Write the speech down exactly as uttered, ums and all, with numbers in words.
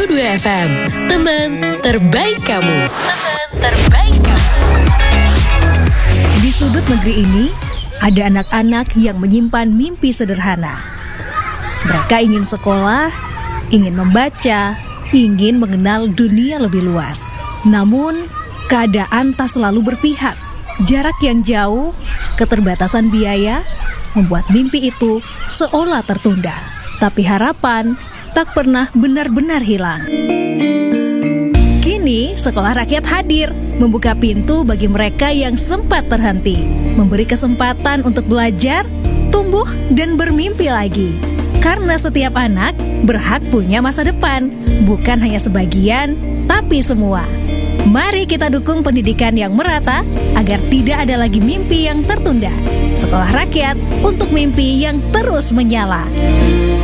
dua F M, teman terbaik kamu. Teman terbaik kamu. Di sudut negeri ini, ada anak-anak yang menyimpan mimpi sederhana. Mereka ingin sekolah, ingin membaca, ingin mengenal dunia lebih luas. Namun, keadaan tak selalu berpihak. Jarak yang jauh, keterbatasan biaya, membuat mimpi itu seolah tertunda. Tapi harapan tak pernah benar-benar hilang. Kini, Sekolah Rakyat hadir, membuka pintu bagi mereka yang sempat terhenti, memberi kesempatan untuk belajar, tumbuh, dan bermimpi lagi. Karena setiap anak berhak punya masa depan, bukan hanya sebagian, tapi semua. Mari kita dukung pendidikan yang merata agar tidak ada lagi mimpi yang tertunda. Sekolah Rakyat untuk mimpi yang terus menyala.